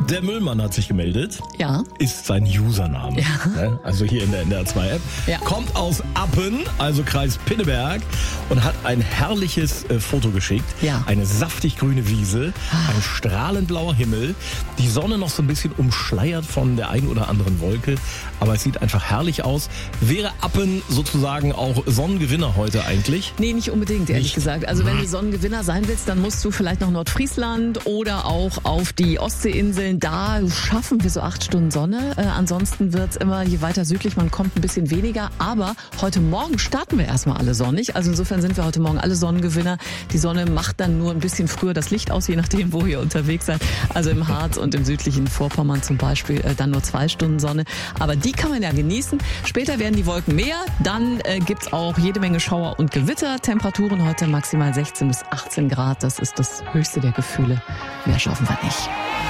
Der Müllmann hat sich gemeldet. Ja. Ist sein Username. Ja. Also hier in der NDR2-App. Ja. Kommt aus Appen, also Kreis Pinneberg, und hat ein herrliches Foto geschickt. Ja. Eine saftig grüne Wiese, ein strahlend blauer Himmel, die Sonne noch so ein bisschen umschleiert von der einen oder anderen Wolke, aber es sieht einfach herrlich aus. Wäre Appen sozusagen auch Sonnengewinner heute eigentlich? Nee, nicht unbedingt, ehrlich gesagt. Also wenn du Sonnengewinner sein willst, dann musst du vielleicht nach Nordfriesland oder auch auf die Ostseeinseln. Da schaffen wir so 8 Stunden Sonne. Ansonsten wird's immer, je weiter südlich man kommt, ein bisschen weniger. Aber heute Morgen starten wir erstmal alle sonnig. Also insofern sind wir heute Morgen alle Sonnengewinner. Die Sonne macht dann nur ein bisschen früher das Licht aus, je nachdem, wo ihr unterwegs seid. Also im Harz und im südlichen Vorpommern zum Beispiel dann nur 2 Stunden Sonne. Aber die kann man ja genießen. Später werden die Wolken mehr. Dann gibt's auch jede Menge Schauer und Gewitter. Temperaturen heute maximal 16 bis 18 Grad. Das ist das höchste der Gefühle. Mehr schaffen wir nicht.